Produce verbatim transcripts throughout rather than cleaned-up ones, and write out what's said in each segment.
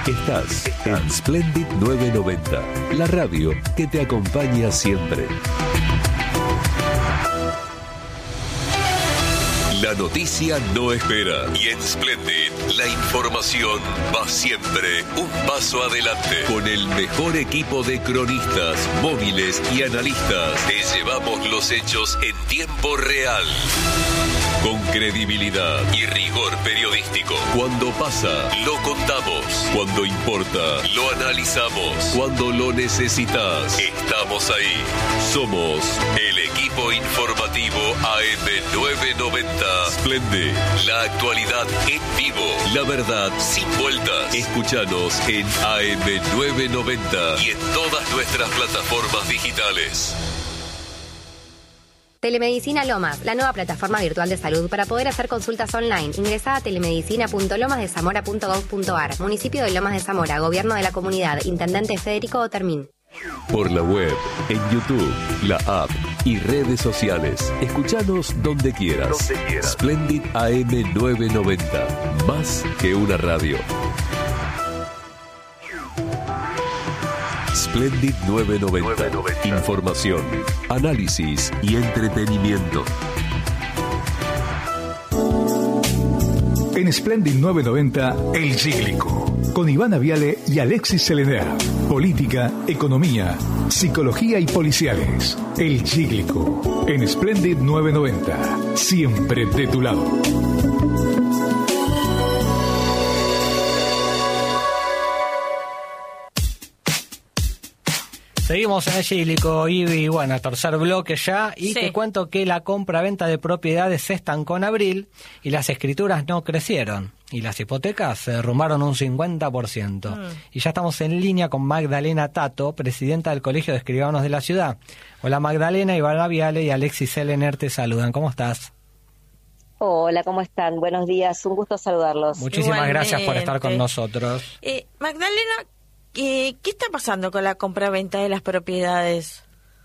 Estás en Splendid novecientos noventa, la radio que te acompaña siempre. La noticia no espera y en Splendid la información va siempre un paso adelante. Con el mejor equipo de cronistas, móviles y analistas, te llevamos los hechos en tiempo real. Con credibilidad y rigor periodístico. Cuando pasa, lo contamos. Cuando importa, lo analizamos. Cuando lo necesitas, estamos ahí. Somos el equipo informativo A M novecientos noventa. Splendid, la actualidad en vivo. La verdad sin vueltas. Escúchanos en A M novecientos noventa y en todas nuestras plataformas digitales. Telemedicina Lomas, la nueva plataforma virtual de salud para poder hacer consultas online. Ingresá a telemedicina punto lomas de zamora punto gov punto ar. Municipio de Lomas de Zamora, Gobierno de la Comunidad, Intendente Federico Otermín. Por la web, en YouTube, la app y redes sociales. Escuchanos donde quieras. Donde quieras. Splendid A M novecientos noventa. Más que una radio. Splendid novecientos noventa. Información, análisis y entretenimiento. En Splendid novecientos noventa, El Cíclico. Con Ivana Viale y Alexis Selenea. Política, economía, psicología y policiales. El Cíclico. En Splendid novecientos noventa. Siempre de tu lado. Seguimos en el Cíclico, Ibi, bueno, tercer bloque ya, y sí. Te cuento que la compra-venta de propiedades se estancó en abril y las escrituras no crecieron y las hipotecas se derrumbaron un cincuenta por ciento. Mm. Y ya estamos en línea con Magdalena Tato, presidenta del Colegio de Escribanos de la ciudad. Hola Magdalena, Ivana Viale y Alexis Selener te saludan. ¿Cómo estás? Hola, ¿cómo están? Buenos días, un gusto saludarlos. Muchísimas Igualmente. Gracias por estar con nosotros. Eh, Magdalena, Eh, ¿qué está pasando con la compra-venta de las propiedades?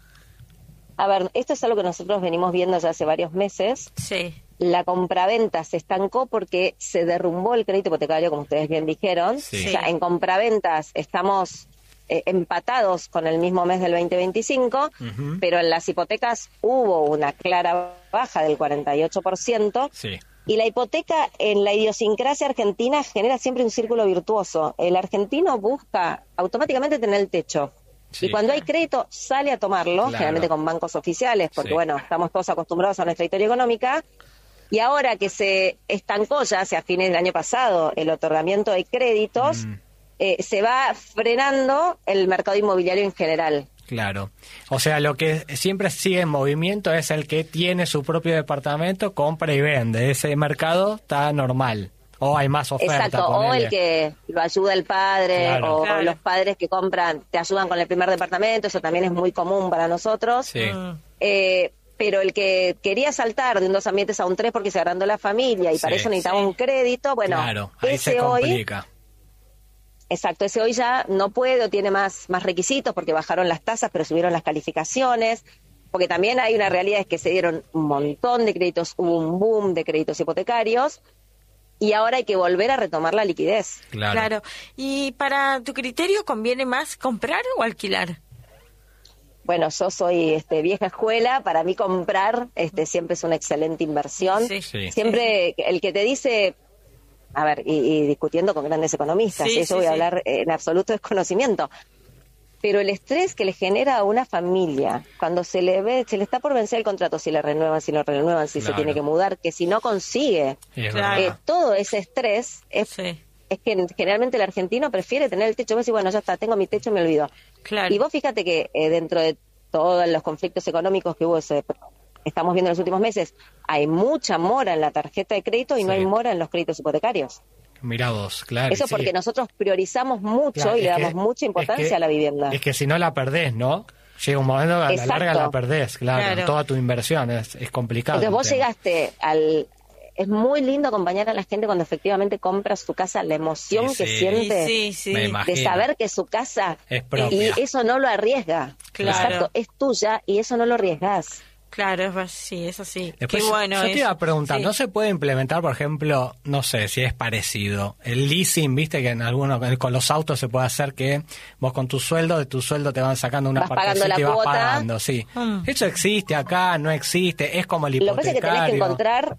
A ver, esto es algo que nosotros venimos viendo ya hace varios meses. Sí. La compraventa se estancó porque se derrumbó el crédito hipotecario, como ustedes bien dijeron. Sí. O sea, en compraventas estamos eh, empatados con el mismo mes del veinte veinticinco, uh-huh. pero en las hipotecas hubo una clara baja del cuarenta y ocho por ciento. Sí. Y la hipoteca en la idiosincrasia argentina genera siempre un círculo virtuoso. El argentino busca automáticamente tener el techo. Sí. Y cuando hay crédito sale a tomarlo, claro. generalmente con bancos oficiales, porque sí. bueno, estamos todos acostumbrados a nuestra historia económica. Y ahora que se estancó ya hacia fines del año pasado el otorgamiento de créditos, mm. eh, se va frenando el mercado inmobiliario en general. Claro. O sea, lo que siempre sigue en movimiento es el que tiene su propio departamento, compra y vende. Ese mercado está normal. O hay más oferta. Exacto, o el que lo ayuda el padre, claro. o claro. los padres que compran, te ayudan con el primer departamento, eso también es muy común para nosotros. Sí. Eh, pero el que quería saltar de un dos ambientes a un tres porque se agrandó la familia y sí, para eso necesitaba sí. un crédito, bueno, claro, ahí ese se complica. Hoy... Exacto, ese hoy ya no puede o tiene más, más requisitos porque bajaron las tasas pero subieron las calificaciones, porque también hay una realidad, es que se dieron un montón de créditos, hubo un boom de créditos hipotecarios y ahora hay que volver a retomar la liquidez. Claro. claro. ¿Y para tu criterio conviene más comprar o alquilar? Bueno, yo soy este, vieja escuela, para mí comprar este, siempre es una excelente inversión. Sí, sí. Siempre el que te dice... A ver, y, y discutiendo con grandes economistas, sí, eso sí, voy a sí. hablar en absoluto desconocimiento. Pero el estrés que le genera a una familia, cuando se le ve, se le está por vencer el contrato, si le renuevan, si lo renuevan, si claro. se tiene que mudar, que si no consigue, claro. eh, todo ese estrés, es, sí. es que generalmente el argentino prefiere tener el techo. Vos decís, bueno, ya está, tengo mi techo, me olvido. Claro. Y vos fíjate que eh, dentro de todos los conflictos económicos que hubo ese... estamos viendo en los últimos meses, hay mucha mora en la tarjeta de crédito y sí. no hay mora en los créditos hipotecarios. Mirá vos, claro. Eso porque sí. nosotros priorizamos mucho claro, y le damos que, mucha importancia es que, a la vivienda. Es que si no la perdés, ¿no? Llega un momento que a la larga la perdés, claro, claro. toda tu inversión, es, es complicado. Entonces vos llegaste al... Es muy lindo acompañar a la gente cuando efectivamente compra su casa, la emoción sí, que sí. siente sí, sí. de saber que su casa es propia. Y eso no lo arriesga. Claro. Exacto, es tuya y eso no lo arriesgás. Claro, es, sí, eso sí. Después, Qué bueno yo te eso. iba a preguntar, Sí. ¿no se puede implementar, por ejemplo, no sé si es parecido, el leasing, viste que en algunos, con los autos se puede hacer que vos con tu sueldo, de tu sueldo te van sacando una Vas pagando partecita la y vas cuota. pagando, sí. Mm. Eso existe acá, no existe, es como el Lo que pasa es que tenés que hipotecario. encontrar...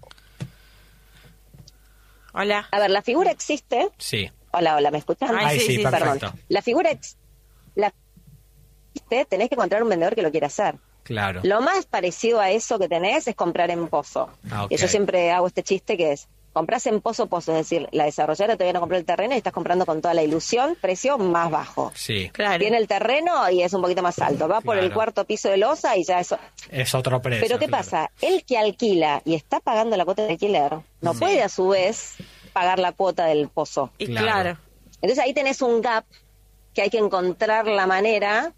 Hola. A ver, la figura existe. Sí, Hola, hola, ¿me escuchan? Ay, ahí sí, sí, sí, perfecto. Perdón. La figura ex- la existe, tenés que encontrar un vendedor que lo quiera hacer. Claro. Lo más parecido a eso que tenés es comprar en pozo. Ah, ok. Y yo siempre hago este chiste que es, compras en pozo, pozo, es decir, la desarrolladora todavía no compró el terreno y estás comprando con toda la ilusión, precio más bajo. Sí, Claro. Tiene el terreno y es un poquito más alto. Va por el Claro. cuarto piso de losa y ya eso... es otro precio. Pero ¿qué claro. pasa? El que alquila y está pagando la cuota de alquiler, no Sí. puede a su vez pagar la cuota del pozo. Y Claro. claro. Entonces ahí tenés un gap que hay que encontrar la manera,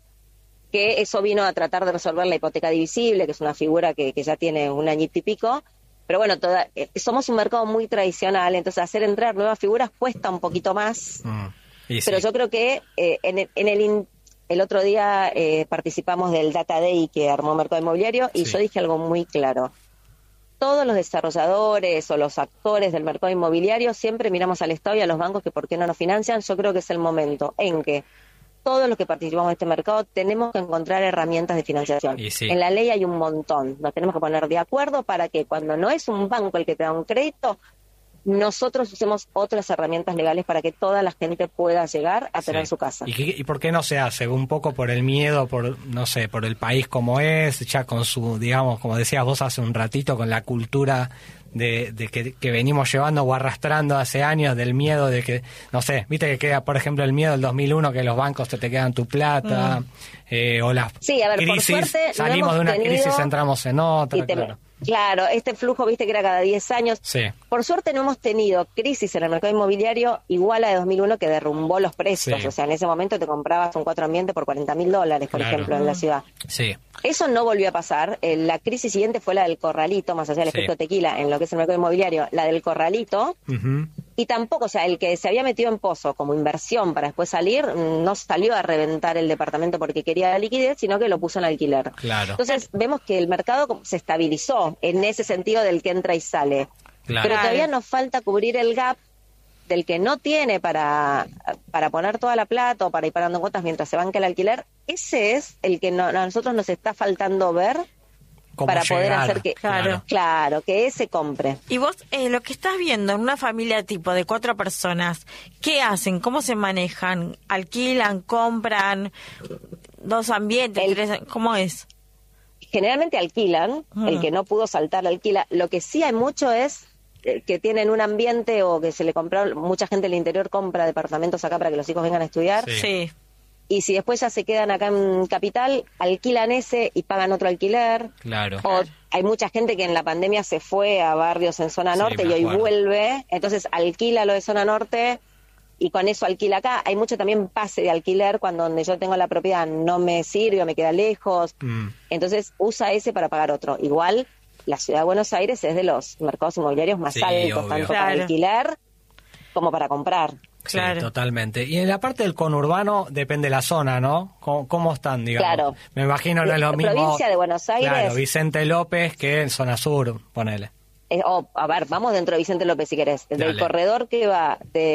que eso vino a tratar de resolver la hipoteca divisible, que es una figura que, que ya tiene un añito y pico. Pero bueno, toda, eh, somos un mercado muy tradicional, entonces hacer entrar nuevas figuras cuesta un poquito más. Mm, y Pero sí. yo creo que eh, en el, en el, in- el otro día eh, participamos del Data Day que armó Mercado Inmobiliario y Sí. yo dije algo muy claro. Todos los desarrolladores o los actores del mercado inmobiliario siempre miramos al Estado y a los bancos que por qué no nos financian. Yo creo que es el momento en que todos los que participamos en este mercado tenemos que encontrar herramientas de financiación. Y sí. En la ley hay un montón. Nos tenemos que poner de acuerdo para que cuando no es un banco el que te da un crédito, nosotros usemos otras herramientas legales para que toda la gente pueda llegar a tener Sí. su casa. ¿Y, qué- ¿Y por qué no se hace? Un poco por el miedo, por, no sé, por el país como es, ya con su, digamos, como decías vos hace un ratito, con la cultura de, de que, que venimos llevando o arrastrando hace años, del miedo de que, no sé, viste que queda, por ejemplo, el miedo del dos mil uno, que los bancos te, te quedan tu plata, eh, o las Sí, a ver, por crisis, suerte no salimos hemos de una tenido- crisis, entramos en otra, Y te- claro. Claro, este flujo, viste que era cada diez años. Sí. Por suerte no hemos tenido crisis en el mercado inmobiliario igual a de dos mil uno que derrumbó los precios. Sí. O sea, en ese momento te comprabas un cuatro ambiente por cuarenta mil dólares, por Claro. ejemplo, en la ciudad. Sí, Eso no volvió a pasar. Eh, La crisis siguiente fue la del corralito, más allá del Sí. efecto tequila, en lo que es el mercado inmobiliario, la del corralito. Ujú. Y tampoco, o sea, el que se había metido en pozo como inversión para después salir, mm, no salió a reventar el departamento porque quería la liquidez, sino que lo puso en alquiler. Claro. Entonces vemos que el mercado como se estabilizó en ese sentido del que entra y sale. Claro. Pero todavía nos falta cubrir el gap del que no tiene para, para poner toda la plata o para ir pagando cuotas mientras se banca el alquiler. Ese es el que no, a nosotros nos está faltando ver ¿Cómo para poder llegar? hacer que, Claro. claro, que ese compre. Y vos, eh, lo que estás viendo en una familia tipo de cuatro personas, ¿qué hacen? ¿Cómo se manejan? ¿Alquilan? ¿Compran? ¿Dos ambientes? El- tres- ¿Cómo es? Generalmente alquilan, Mm. el que no pudo saltar alquila. Lo que sí hay mucho es eh, que tienen un ambiente o que se le compraron, mucha gente del interior compra departamentos acá para que los hijos vengan a estudiar. Sí. Sí. Y si después ya se quedan acá en Capital, alquilan ese y pagan otro alquiler. Claro. O hay mucha gente que en la pandemia se fue a barrios en zona Sí, norte me y hoy acuerdo. vuelve, entonces alquila lo de zona norte y con eso alquila acá. Hay mucho también pase de alquiler cuando donde yo tengo la propiedad no me sirve o me queda lejos, Mm. entonces usa ese para pagar otro. Igual la ciudad de Buenos Aires es de los mercados inmobiliarios más Sí, altos, obvio. tanto Claro. para alquilar como para comprar. Claro. Sí, totalmente. Y en la parte del conurbano depende de la zona, ¿no? ¿Cómo, cómo están, digamos? Claro. Me imagino no es lo La mismo. provincia de Buenos Aires- Claro, Vicente López que en zona sur, ponele. Eh, o, a ver, vamos dentro de Vicente López si querés. Desde el Dale. corredor que va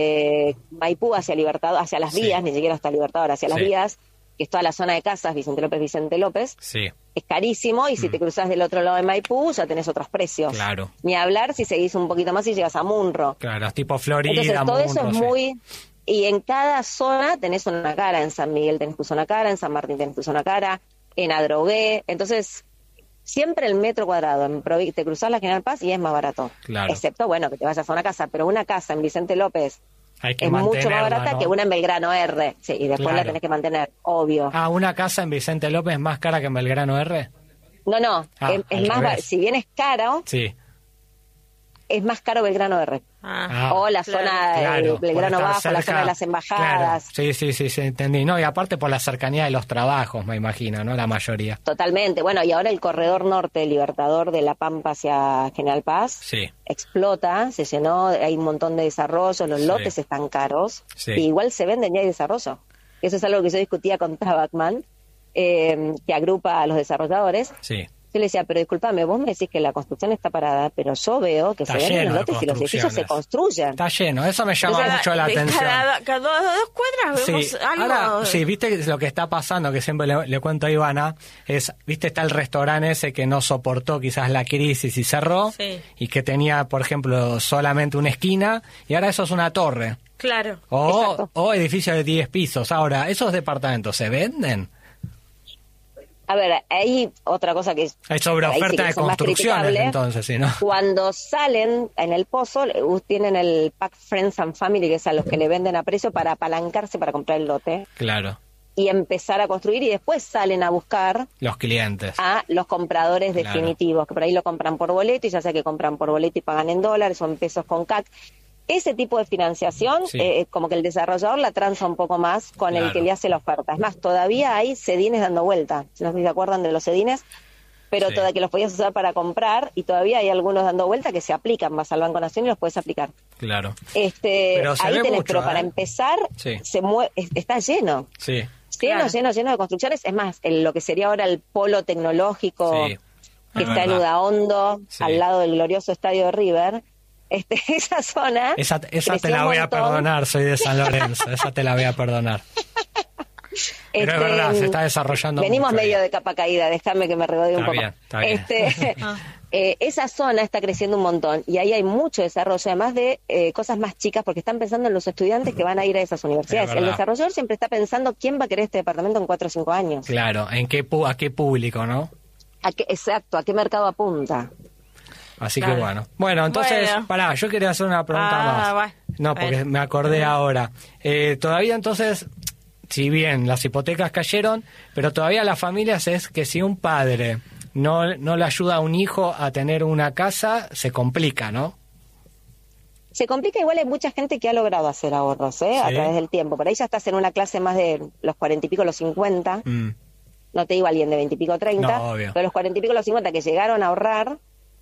de Maipú hacia Libertador, hacia las Sí. vías, ni siquiera hasta Libertador, hacia las Sí. vías, que es toda la zona de casas, Vicente López, Vicente López, Sí, es carísimo y si te cruzas del otro lado de Maipú ya tenés otros precios. Claro. Ni hablar si seguís un poquito más y llegas a Munro. claro, tipo Florida, Entonces todo eso Munro, es sí. muy... Y en cada zona tenés una cara, en San Miguel tenés tu zona cara, en San Martín tenés tu zona cara, en Adrogué, entonces siempre el metro cuadrado, en Provi- te cruzás la General Paz y es más barato. Claro. Excepto, bueno, que te vayas a una casa, pero una casa en Vicente López Hay que es mucho más mantenerla, barata ¿no? que una en Belgrano R. Sí, y después Claro. la tenés que mantener, obvio. Ah, una casa en Vicente López es más cara que en Belgrano R. No, no, Ah, es, es al más, ba- revés. si bien es caro, Sí. es más caro Belgrano R. Ah, Ah, o la claro. zona de Claro, Belgrano por estar Bajo, la cerca. zona de las embajadas. Claro. Sí, sí, sí, sí, entendí. No, y aparte por la cercanía de los trabajos, me imagino, ¿no? La mayoría. Totalmente. Bueno, y ahora el corredor norte, el Libertador de La Pampa hacia General Paz, Sí. explota, se llenó, hay un montón de desarrollo, los Sí. lotes están caros, Sí. y igual se venden y hay desarrollo. Eso es algo que yo discutía con Tabacman, eh, que agrupa a los desarrolladores. Sí. Yo le decía, pero discúlpame, vos me decís que la construcción está parada, pero yo veo que está se ven los lotes y los edificios se construyen. Está lleno, eso me llama Entonces, mucho la atención. Cada, cada dos, dos cuadras vemos sí. algo. Ahora, sí, viste lo que está pasando, que siempre le, le cuento a Ivana, es, viste, está el restaurante ese que no soportó quizás la crisis y cerró, sí. y que tenía, por ejemplo, solamente una esquina, y ahora eso es una torre. Claro. O, o edificio de diez pisos. Ahora, ¿esos departamentos se venden? A ver, hay otra cosa que es... Hay sobre oferta sí de construcciones, entonces, ¿sí, no? Cuando salen en el pozo, tienen el pack Friends and Family, que es a los que le venden a precio para apalancarse para comprar el lote. Claro. Y empezar a construir, y después salen a buscar... los clientes. A los compradores claro. definitivos, que por ahí lo compran por boleto, y ya sea que compran por boleto y pagan en dólares o en pesos con C A C. Ese tipo de financiación, sí. eh, como que el desarrollador la tranza un poco más con claro. el que le hace la oferta. Es más, todavía hay cedines dando vuelta. No sé si se acuerdan de los cedines, pero sí. todavía que los podías usar para comprar, y todavía hay algunos dando vuelta que se aplican. Vas al Banco Nación y los puedes aplicar. Claro. Este, pero se ahí ve tenés, mucho, pero ¿eh? Para empezar, sí. se mueve, está lleno. Sí. Lleno, claro. lleno, lleno de construcciones. Es más, el, lo que sería ahora el polo tecnológico sí. que está verdad. En Udaondo, sí. al lado del glorioso estadio de River. Este, esa zona... Esa, esa te la voy a perdonar, soy de San Lorenzo, esa te la voy a perdonar. Pero este, es verdad, se está desarrollando venimos mucho medio ahí. De capa caída, déjame que me regodee un poco. Bien, está bien. Este, eh, esa zona está creciendo un montón, y ahí hay mucho desarrollo, además de eh, cosas más chicas, porque están pensando en los estudiantes que van a ir a esas universidades. El desarrollador siempre está pensando quién va a querer este departamento en cuatro o cinco años. Claro, ¿en qué a qué público, no? ¿A qué, exacto, a qué mercado apunta. Así claro. que bueno. Bueno, entonces, bueno. pará, yo quería hacer una pregunta ah, más. Va. No, porque bueno. me acordé bueno. ahora. Eh, todavía entonces, si bien las hipotecas cayeron, pero todavía las familias es que si un padre no, no le ayuda a un hijo a tener una casa, se complica, ¿no? Se complica, igual hay mucha gente que ha logrado hacer ahorros, ¿eh? ¿Sí? A través del tiempo. Por ahí ya estás en una clase más de los cuarenta y pico, los cincuenta. Mm. No te digo alguien de veinte y pico, treinta. No, obvio. Pero los cuarenta y pico, los cincuenta que llegaron a ahorrar.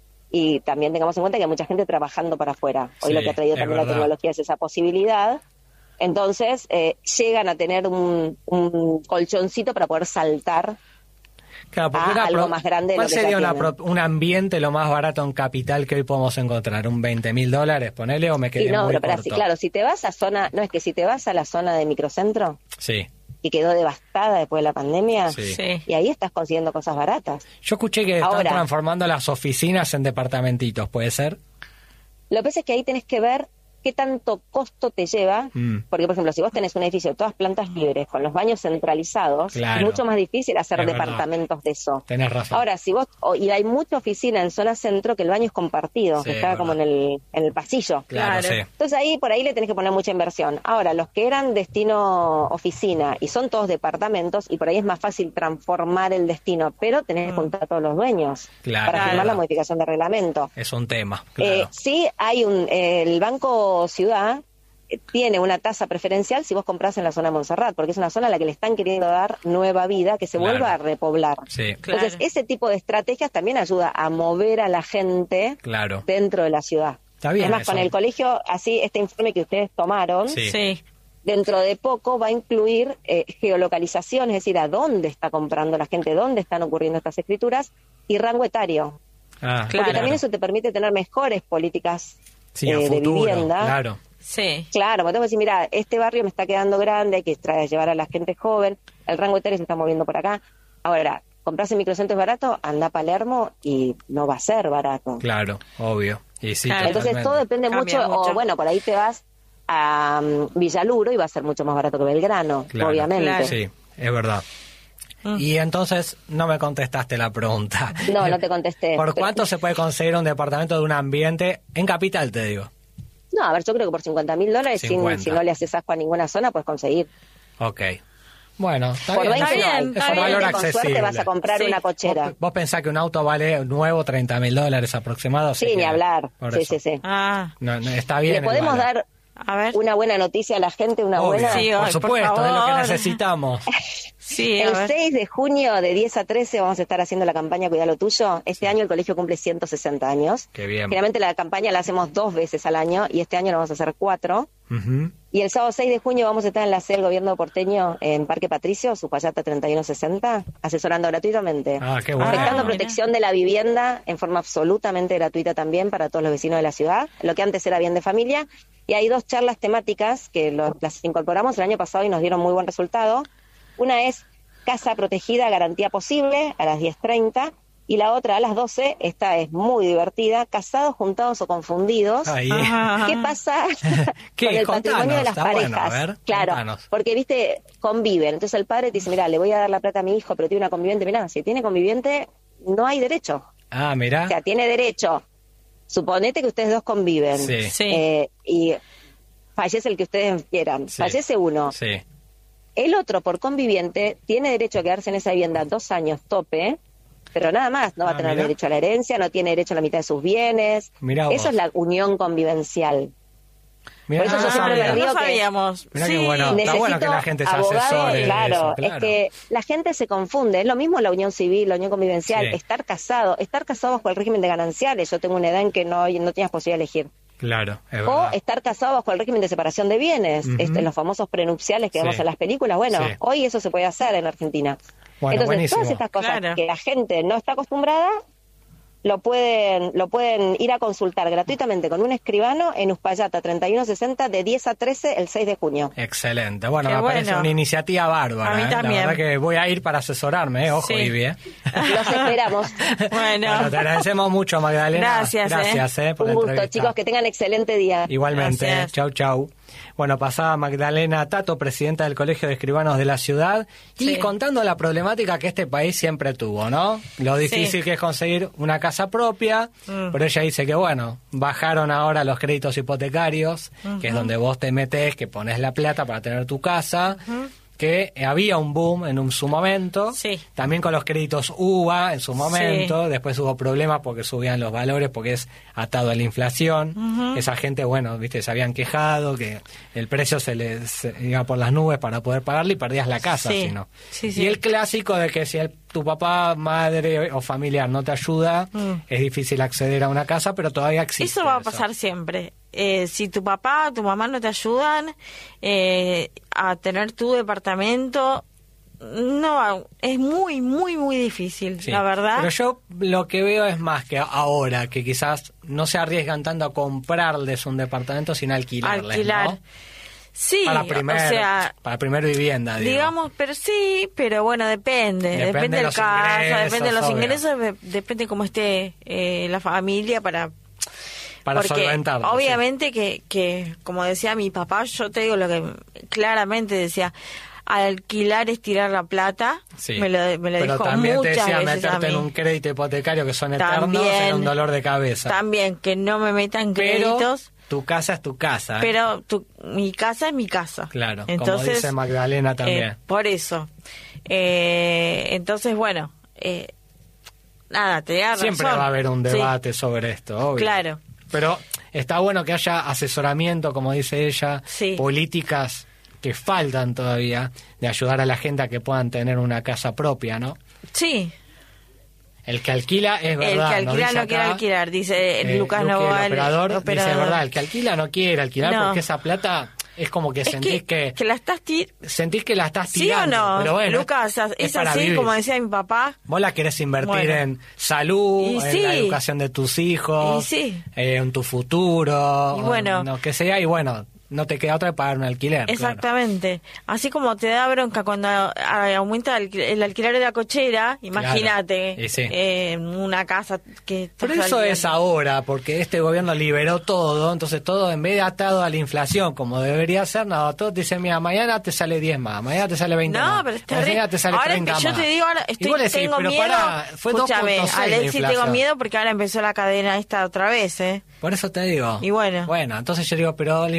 Y también tengamos en cuenta que hay mucha gente trabajando para afuera. Hoy sí, lo que ha traído también verdad. La tecnología es esa posibilidad. Entonces, eh, llegan a tener un, un colchoncito para poder saltar claro, porque a algo pro... más grande. ¿Cuál de lo sería que una pro... un ambiente lo más barato en capital que hoy podemos encontrar? ¿Un veinte mil dólares, ponele, o me quedé sí, no, muy pero, pero corto? sí, claro, si te vas a zona... No, es que si te vas a la zona de microcentro... Sí. Y quedó devastada después de la pandemia, sí. y ahí estás consiguiendo cosas baratas. Yo escuché que Ahora, están transformando las oficinas en departamentitos, ¿puede ser? Lo que pasa es que ahí tenés que ver qué tanto costo te lleva, mm. porque por ejemplo, si vos tenés un edificio de todas plantas libres, con los baños centralizados, claro. es mucho más difícil hacer es departamentos verdad. De eso. Tenés razón. Ahora, si vos, oh, y hay mucha oficina en zona centro que el baño es compartido, sí, que está como en el, en el pasillo. Claro, claro. Sí. Entonces ahí, por ahí le tenés que poner mucha inversión. Ahora, los que eran destino oficina, y son todos departamentos, y por ahí es más fácil transformar el destino, pero tenés que juntar a todos los dueños claro. para firmar la modificación de reglamento. Es un tema, claro. Eh, sí, hay un, eh, el Banco Ciudad tiene una tasa preferencial si vos compras en la zona de Montserrat, porque es una zona a la que le están queriendo dar nueva vida, que se claro. vuelva a repoblar. Sí. Entonces, claro. ese tipo de estrategias también ayuda a mover a la gente claro. dentro de la ciudad. Está bien. Además, eso. con el colegio, así, este informe que ustedes tomaron, sí. Sí. dentro de poco va a incluir eh, geolocalización, es decir, a dónde está comprando la gente, dónde están ocurriendo estas escrituras, y rango etario. Ah, porque claro. también eso te permite tener mejores políticas sí, eh, futuro, de vivienda. Claro. Sí. Claro, me tengo que decir, mira, este barrio me está quedando grande, hay que traer, llevar a la gente joven, el rango etario se está moviendo por acá. Ahora, comprarse microcentros barato, anda a Palermo y no va a ser barato. Claro, obvio. Y sí, claro. Entonces todo depende mucho, mucho, o bueno, por ahí te vas a um, Villaluro y va a ser mucho más barato que Belgrano, claro, obviamente. Claro. Sí, es verdad. Mm. Y entonces no me contestaste la pregunta. No, no te contesté. ¿Por cuánto se puede conseguir un departamento de un ambiente en capital, te digo? No, a ver, yo creo que por cincuenta mil dólares, sin, si no le haces asco a ninguna zona, puedes conseguir. Ok. Bueno, está por bien. veinte está no, bien, es está un valor bien. accesible. Con suerte vas a comprar sí. una cochera. ¿Vos, vos pensás que un auto vale nuevo treinta mil dólares aproximados? Sí, ni que, hablar. Sí, eso. sí, sí. Ah. No, no, está bien. ¿Le podemos dar a ver. una buena noticia a la gente? Una Obvio, buena. Sí, por hoy, supuesto, por es lo que favor. necesitamos. Sí, el seis de junio de diez a trece vamos a estar haciendo la campaña Cuidá lo tuyo. Este sí. año el colegio cumple ciento sesenta años. Qué bien. Generalmente la campaña la hacemos dos veces al año y este año la vamos a hacer cuatro. Uh-huh. Y el sábado seis de junio vamos a estar en la sede del gobierno porteño en Parque Patricio, Uspallata treinta y uno sesenta, asesorando gratuitamente. Ah, qué bueno. Afectando Ah, protección de la vivienda en forma absolutamente gratuita también para todos los vecinos de la ciudad, lo que antes era bien de familia. Y hay dos charlas temáticas que lo, las incorporamos el año pasado y nos dieron muy buen resultado. Una es Casa Protegida, Garantía Posible, a las diez treinta. Y la otra a las doce, esta es muy divertida, Casados, Juntados o Confundidos. Ahí. ¿Qué pasa ¿Qué? con el Contanos, patrimonio de las está parejas? bueno, a ver, claro, contanos. porque, viste, conviven. Entonces el padre te dice, mira, le voy a dar la plata a mi hijo, pero tiene una conviviente. Mirá, si tiene conviviente, no hay derecho. Ah, mirá. O sea, tiene derecho. Suponete que ustedes dos conviven. Sí. Sí. Eh, y fallece el que ustedes quieran. Sí. Fallece uno. Sí. El otro, por conviviente, tiene derecho a quedarse en esa vivienda dos años tope, pero nada más, no va Ah, a tener mirá. derecho a la herencia, no tiene derecho a la mitad de sus bienes. Mirá Eso vos. es la unión convivencial. Mirá, Por eso yo no siempre sabía. me río no que- sabíamos. Mirá sí. qué bueno. Está Necesito bueno que la gente se abogado, asesore de claro, eso, claro. es que la gente se confunde. Es lo mismo la unión civil, la unión convivencial, Sí. estar casado, estar casado bajo el régimen de gananciales. Yo tengo una edad en que no, no tenías posibilidad de elegir. Claro, es O verdad. estar casado bajo el régimen de separación de bienes, Ujú. este, los famosos prenupciales que Sí. vemos en las películas. Bueno, Sí. hoy eso se puede hacer en Argentina. Bueno, Entonces, buenísimo. todas estas cosas Claro. que la gente no está acostumbrada, lo pueden lo pueden ir a consultar gratuitamente con un escribano en Uspallata treinta y uno sesenta de diez a trece el seis de junio. Excelente. Bueno, Qué me parece bueno. una iniciativa bárbara. A mí ¿eh? también. La verdad que voy a ir para asesorarme, ¿eh? Ojo, Sí. Ivy, ¿eh? Los esperamos. Bueno, Bueno, te agradecemos mucho, Magdalena. Gracias, ¿eh? Gracias, ¿eh? por Un la gusto, entrevista. chicos, que tengan excelente día. Igualmente. Gracias. Chau, chau. Bueno, pasaba Magdalena Tato, presidenta del Colegio de Escribanos de la ciudad, y Sí. contando la problemática que este país siempre tuvo, ¿no? Lo difícil Sí. que es conseguir una casa propia, Mm. pero ella dice que, bueno, bajaron ahora los créditos hipotecarios, que es donde vos te metés, que pones la plata para tener tu casa, que había un boom en un, su momento, Sí. también con los créditos U V A en su momento, Sí. después hubo problemas porque subían los valores, porque es atado a la inflación. Ujú. Esa gente, bueno, viste, se habían quejado que el precio se les iba por las nubes para poder pagarle y perdías la casa, Sí. si no. Sí, sí. Y el clásico de que si el- tu papá, madre o familiar no te ayuda, Mm. es difícil acceder a una casa, pero todavía existe. eso va a pasar siempre. Eh, si tu papá, tu mamá no te ayudan eh, a tener tu departamento, no va- es muy, muy, muy difícil, Sí. la verdad. Pero yo lo que veo es más que ahora, que quizás no se arriesgan tanto a comprarles un departamento, sino alquilarles, Alquilar. ¿no? Sí, Para primer, o sea, para primer vivienda, digo. digamos, pero sí, pero bueno, depende. Depende Depende, de del los caso, ingresos, depende de los obvio. ingresos, de- depende cómo esté eh, la familia para... Para porque solventarlo, sí. obviamente que, que, como decía mi papá, yo te digo lo que claramente decía, alquilar es tirar la plata, Sí. me lo, me lo Pero dijo también te muchas decía veces a meterte en mí. un crédito hipotecario que son eternos, También. era un dolor de cabeza. También, que no me metan Pero créditos, tu casa es tu casa. ¿eh? pero tu, mi casa es mi casa. Claro, como entonces, dice Magdalena también. eh, por eso. Eh, entonces, bueno, eh, nada, te da Siempre razón. va a haber un Sí, debate sobre esto, obvio. claro. Pero está bueno que haya asesoramiento, como dice ella, Sí. políticas que faltan todavía de ayudar a la gente a que puedan tener una casa propia, ¿no? Sí, El que alquila es el verdad. que nos alquila dice no quiere acá, alquilar, dice eh, Lucas Luque, el Noval, operador, el dice operador. verdad, el que alquila no quiere alquilar No. porque esa plata es como que Es sentís que, que, la estás tir... sentís que la estás ¿Sí o tirando. no? Pero bueno, Lucas, es, es, para así vivir. como decía mi papá. Vos la querés invertir Bueno. en salud, Y en sí. la educación de tus hijos, Y sí. eh, en tu futuro, Y bueno. en lo que sea, y bueno, no te queda otra que pagar un alquiler. claro. Exactamente. Así como te da bronca cuando a- aumenta el, el alquiler de la cochera, imagínate Y sí. eh, una casa que... estás Pero eso es alquilando. ahora, porque este gobierno liberó todo, entonces todo en vez de atado a la inflación, como debería ser, no, todos dicen, mira, mañana te sale diez más, mañana te sale veinte No, más, pero es mañana terrible. te sale Ahora treinta yo más. te digo, ahora Y estoy, vos le decís, tengo pero miedo. pará, fue Escúchame, dos punto seis de Alexis, tengo inflación. miedo porque ahora empezó la cadena esta otra vez, ¿eh? Por eso te digo. Y bueno. Bueno, entonces yo digo, pero la inflación fue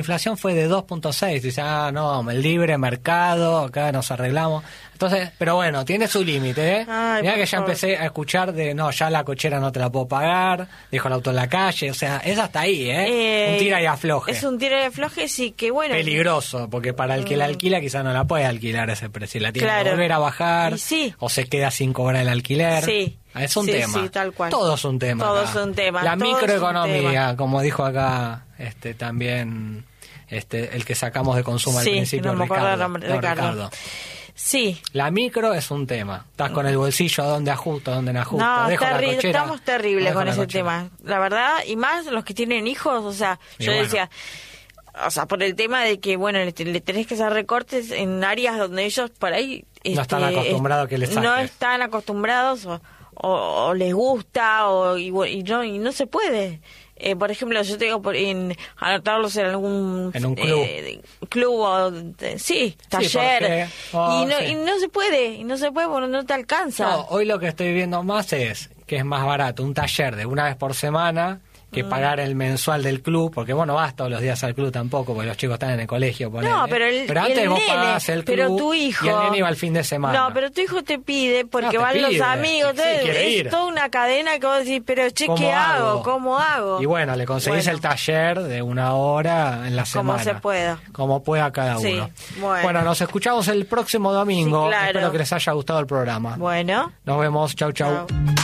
fue de dos punto seis. Dice, ah, no, el libre mercado, acá nos arreglamos. Entonces, pero bueno, tiene su límite, ¿eh? Ay, mirá que ya favor. Empecé a escuchar de, no, ya la cochera no te la puedo pagar, dejo el auto en la calle, o sea, es hasta ahí, ¿eh? eh un tira y afloje. Es un tira y afloje, sí, que bueno. Peligroso, porque para el que mm. la alquila quizás no la puede alquilar ese precio, la tiene claro. que volver a bajar, sí. o se queda sin cobrar el alquiler. Sí. Es un sí, tema. Sí, tal cual. Todo es un tema. Todo es un tema. La microeconomía, como dijo acá este también este el que sacamos de consumo sí, al principio, no me Ricardo, acuerdo el nombre, no, Ricardo. Ricardo. Sí. La micro es un tema. Estás con el bolsillo, ¿a dónde ajusto? ¿A dónde no ajusto? No, dejo terri- la cochera, estamos terribles con ese cochera. tema. La verdad, y más los que tienen hijos, o sea, y yo bueno. decía, o sea, por el tema de que, bueno, le, le tenés que hacer recortes en áreas donde ellos por ahí... No este, están acostumbrados a que les saques. No están acostumbrados o, o, o les gusta o y, y no y no se puede. Eh, por ejemplo, yo tengo por, en anotarlos en algún en un club, eh, club o, eh, sí, taller, sí, oh, y, no, sí. y no se puede, y no se puede porque no te alcanza. No, hoy lo que estoy viendo más es que es más barato un taller de una vez por semana que mm. pagar el mensual del club, porque vos no vas todos los días al club tampoco, porque los chicos están en el colegio. Ponele. No, pero, el, pero antes el vos nene, pagabas el club pero tu hijo, y el nene iba al fin de semana. No, pero tu hijo te pide, porque no, te van pide, los amigos, sí, es ir. toda una cadena que vos decís, pero che, ¿qué hago? hago? ¿Cómo hago? Y bueno, le conseguís bueno. el taller de una hora en la semana. Como se pueda. Como pueda cada sí, uno. Bueno. bueno, nos escuchamos el próximo domingo. Sí, claro. Espero que les haya gustado el programa. Bueno. Nos vemos. Chau, chau. chau.